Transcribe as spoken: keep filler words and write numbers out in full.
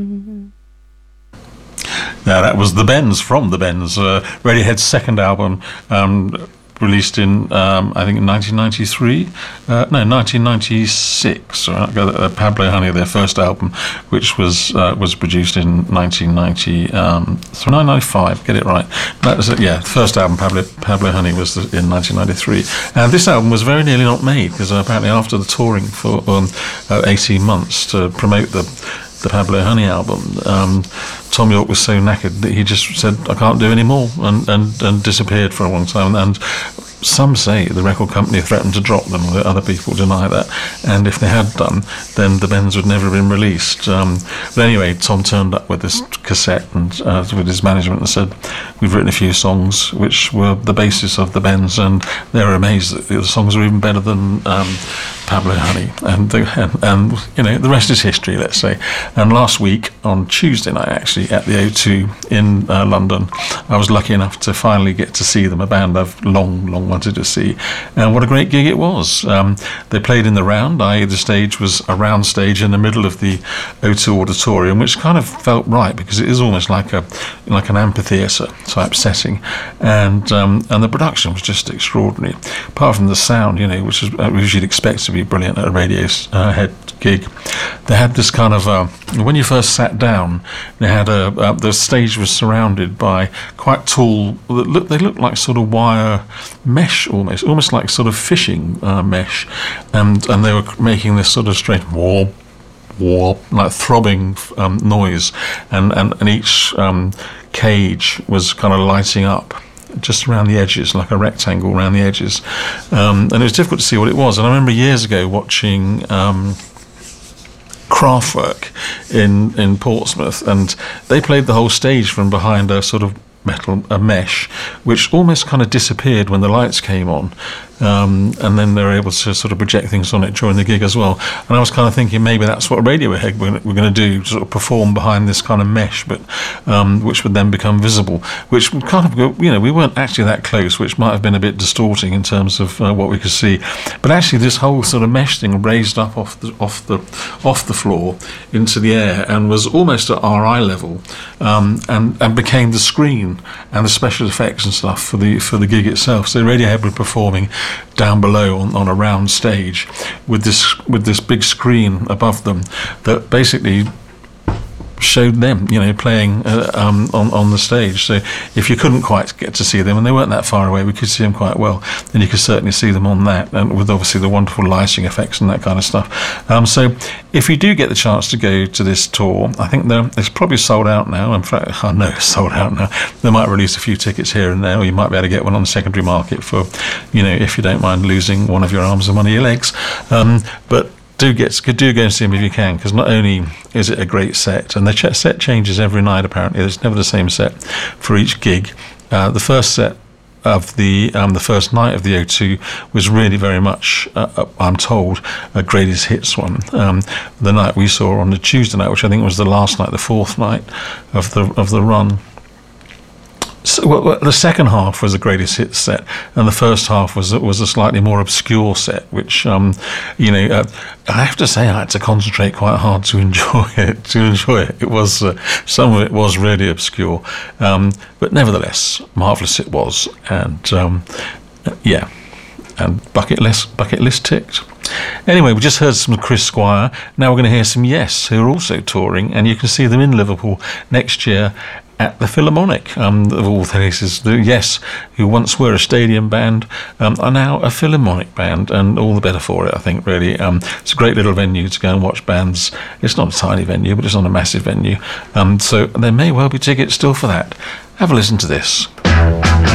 Now that was the Bends from the Bends, uh, Radiohead's second album, um, released in um, I think in nineteen ninety-three, uh, no nineteen ninety-six. Right? Uh, Pablo Honey, their first album, which was uh, was produced in nineteen ninety, um, so nine ninety-five. Get it right. That was it. Yeah, the first album, Pablo Pablo Honey, was the, in nineteen ninety-three, and this album was very nearly not made because apparently after the touring for um, uh, eighteen months to promote the. the Pablo Honey album, um, Tom York was so knackered that he just said, I can't do any more, and, and, and disappeared for a long time. And some say the record company threatened to drop them, although other people deny that. And if they had done, then the Bends would never have been released. Um, but anyway, Tom turned up with this cassette and uh, with his management and said, we've written a few songs which were the basis of the Bends, and they were amazed that the songs were even better than um, Pablo Honey. And, the, and, and, you know, the rest is history, let's say. And last week, on Tuesday night, actually, at the O two in uh, London, I was lucky enough to finally get to see them, a band I've long, long wanted to see. And what a great gig it was. Um, they played in the round, that is the stage was a round stage in the middle of the O two auditorium, which kind of felt right because it is almost like a like an amphitheatre type setting. And um, and the production was just extraordinary. Apart from the sound, you know, which is uh, which you'd expect to be brilliant at a Radiohead gig, they had this kind of uh, when you first sat down, they had a uh, the stage was surrounded by quite tall. Look, they looked like sort of wire mesh, almost, almost like sort of fishing uh, mesh, and and they were making this sort of strange warp, warp, like throbbing um, noise, and and and each um, cage was kind of lighting up just around the edges, like a rectangle around the edges, um, and it was difficult to see what it was. And I remember years ago watching Um, Kraftwerk in in Portsmouth, and they played the whole stage from behind a sort of metal a mesh, which almost kind of disappeared when the lights came on, um, and then they were able to sort of project things on it during the gig as well. And I was kind of thinking maybe that's what Radiohead were, were going to do, sort of perform behind this kind of mesh, but um, which would then become visible, which would kind of go, you know, we weren't actually that close, which might have been a bit distorting in terms of uh, what we could see. But actually this whole sort of mesh thing raised up off the off the off the floor into the air and was almost at our eye level, um, and and became the screen and the special effects and stuff for the for the gig itself. So Radiohead were performing down below on, on a round stage with this with this big screen above them that basically showed them, you know, playing uh, um, on, on the stage. So if you couldn't quite get to see them, and they weren't that far away, we could see them quite well, then you could certainly see them on that, and with obviously the wonderful lighting effects and that kind of stuff. Um, so if you do get the chance to go to this tour, I think it's probably sold out now. In fact, I know it's sold out now. They might release a few tickets here and there, or you might be able to get one on the secondary market for, you know, if you don't mind losing one of your arms and one of your legs. Um, but Do get do go and see them if you can, because not only is it a great set, and the ch- set changes every night apparently. There's never the same set for each gig. Uh, the first set of the um, the first night of the O two was really very much, uh, I'm told, a greatest hits one. Um, the night we saw on the Tuesday night, which I think was the last night, the fourth night of the of the run. So, well, the second half was the greatest hits set, and the first half was was a slightly more obscure set, which, um, you know, uh, I have to say I had to concentrate quite hard to enjoy it. To enjoy it, it was uh, some of it was really obscure, um, but nevertheless, marvelous it was, and um, yeah, and bucket list bucket list ticked. Anyway, we just heard some Chris Squire. Now we're going to hear some Yes, who are also touring, and you can see them in Liverpool next year at the Philharmonic, um, of all places. The Yes, who once were a stadium band, um, are now a Philharmonic band, and all the better for it, I think, really. Um, it's a great little venue to go and watch bands. It's not a tiny venue, but it's not a massive venue. Um, so there may well be tickets still for that. Have a listen to this.